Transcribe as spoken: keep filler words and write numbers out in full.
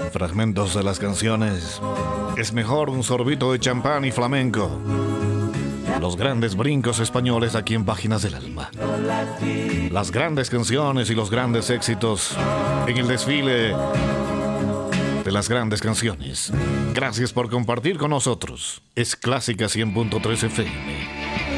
fragmentos de las canciones. Es mejor un sorbito de champán y flamenco. Los grandes brincos españoles aquí en Páginas del Alma. Las grandes canciones y los grandes éxitos en el desfile de las grandes canciones. Gracias por compartir con nosotros. Es Clásica cien punto tres F M.